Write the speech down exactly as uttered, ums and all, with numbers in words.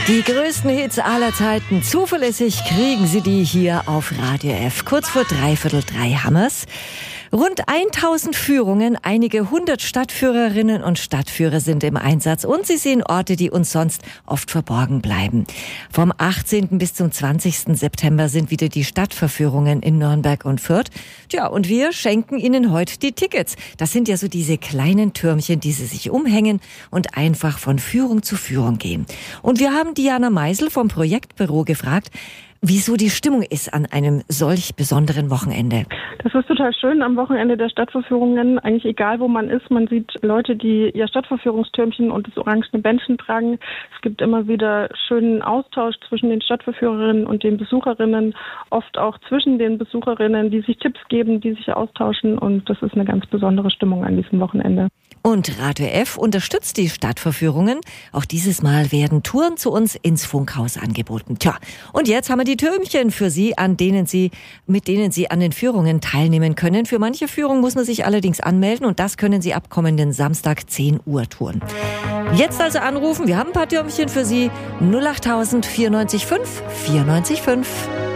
Die größten Hits aller Zeiten, zuverlässig kriegen Sie die hier auf Radio F. Kurz vor dreiviertel drei Hammers. Rund tausend Führungen, einige hundert Stadtführerinnen und Stadtführer sind im Einsatz und sie sehen Orte, die uns sonst oft verborgen bleiben. Vom achtzehnten bis zum zwanzigsten September sind wieder die Stadtverführungen in Nürnberg und Fürth. Tja, und wir schenken Ihnen heute die Tickets. Das sind ja so diese kleinen Türmchen, die Sie sich umhängen und einfach von Führung zu Führung gehen. Und wir haben Diana Meisel vom Projektbüro gefragt, wieso die Stimmung ist an einem solch besonderen Wochenende. Das ist total schön am Wochenende der Stadtverführungen. Eigentlich egal, wo man ist, man sieht Leute, die ihr Stadtverführungstürmchen und das orangene Bändchen tragen. Es gibt immer wieder schönen Austausch zwischen den Stadtverführerinnen und den Besucherinnen, oft auch zwischen den Besucherinnen, die sich Tipps geben, die sich austauschen, und das ist eine ganz besondere Stimmung an diesem Wochenende. Und Radio F unterstützt die Stadtverführungen. Auch dieses Mal werden Touren zu uns ins Funkhaus angeboten. Tja, und jetzt haben wir die Türmchen für Sie, an denen Sie, mit denen Sie an den Führungen teilnehmen können. Für manche Führung muss man sich allerdings anmelden und das können Sie ab kommenden Samstag zehn Uhr tun. Jetzt also anrufen, wir haben ein paar Türmchen für Sie. null acht tausend vierundneunzig fünf vierundneunzig fünf.